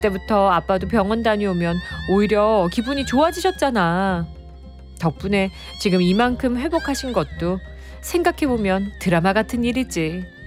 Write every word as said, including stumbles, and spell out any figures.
그때부터 아빠도 병원 다녀오면 오히려 기분이 좋아지셨잖아. 덕분에 지금 이만큼 회복하신 것도 생각해보면 드라마 같은 일이지.